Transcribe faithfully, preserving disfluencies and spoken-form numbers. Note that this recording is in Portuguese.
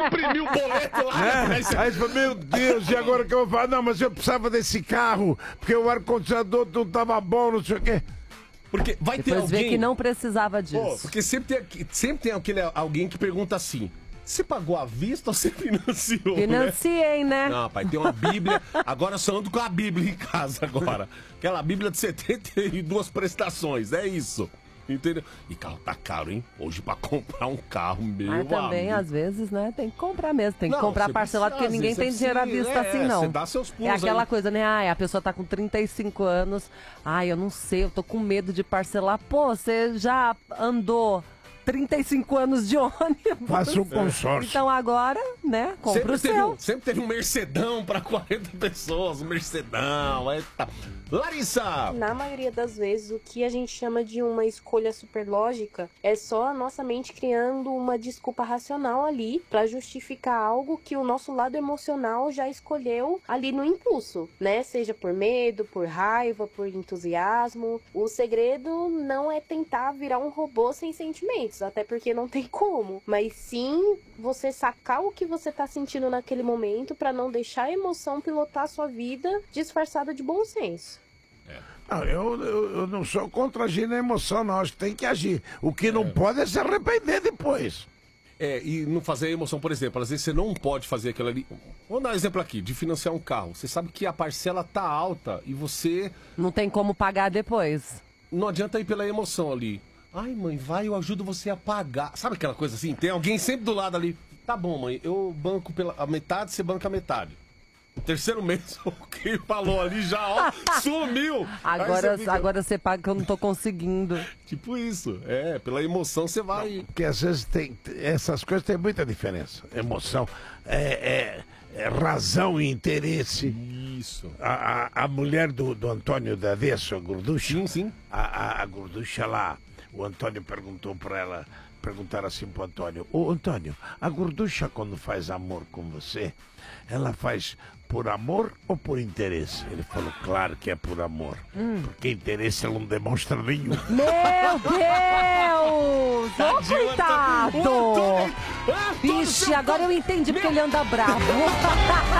imprimiu o boleto lá. É? Aí você fala, meu Deus, e agora que eu vou falar? Não, mas eu precisava desse carro, porque o ar-condicionador não tava bom, não sei o quê. Porque vai ter Depois alguém... vê que não precisava disso. Pô, porque sempre tem, sempre tem aquele, alguém que pergunta assim, você pagou à vista ou você financiou? Financiei, né? né? Não, pai, tem uma Bíblia, agora eu só ando com a Bíblia em casa agora. Aquela Bíblia de setenta e duas prestações, é isso. Entendeu? E carro tá caro, hein? Hoje pra comprar um carro, meu Mas também, amigo. às vezes, né, tem que comprar mesmo. Tem que Não, comprar você parcelado, precisa, porque ninguém às tem vezes dinheiro à você vista precisa, assim, é, não. você dá seus pulos É aquela aí. coisa, né? Ai, a pessoa tá com trinta e cinco anos. Ai, eu não sei, eu tô com medo de parcelar. Pô, você já andou trinta e cinco anos de ônibus. Faça um consórcio. Então agora, né, compra Sempre o teve, seu. um, sempre teve um Mercedão pra quarenta pessoas, um Mercedão, eita. Larissa! Na maioria das vezes, o que a gente chama de uma escolha superlógica é só a nossa mente criando uma desculpa racional ali pra justificar algo que o nosso lado emocional já escolheu ali no impulso, né? Seja por medo, por raiva, por entusiasmo. O segredo não é tentar virar um robô sem sentimentos, até porque não tem como, mas sim você sacar o que você tá sentindo naquele momento pra não deixar a emoção pilotar a sua vida disfarçada de bom senso. Não, eu, eu, eu não sou contra agir na emoção, não. Acho que tem que agir. O que não pode é se arrepender depois. É, e não fazer a emoção, por exemplo, às vezes você não pode fazer aquilo ali. Vamos dar um exemplo aqui, de financiar um carro. Você sabe que a parcela tá alta e você... Não tem como pagar depois. Não adianta ir pela emoção ali. Ai, mãe, vai, eu ajudo você a pagar. Sabe aquela coisa assim? Tem alguém sempre do lado ali. Tá bom, mãe, eu banco pela a metade, você banca a metade. O terceiro mês, o que falou ali já, ó, sumiu. Agora Aí você fica- agora você paga que eu não tô conseguindo. Tipo isso, é, pela emoção você vai... Porque às vezes tem, essas coisas têm muita diferença. Emoção, é, é- é razão e interesse. Isso. A, a, a mulher do, do Antônio da Avesso, a gorducha. Sim, sim. A, a, a gorducha lá, o Antônio perguntou pra ela, perguntaram assim pro Antônio, ô Antônio, a gorducha quando faz amor com você, ela faz por amor ou por interesse? Ele falou, claro que é por amor, porque interesse ela não demonstra nenhum. Meu Deus! Ô, Tadinho, coitado! Antônio. Antônio, Ixi, seu- agora eu entendi porque ele anda bravo.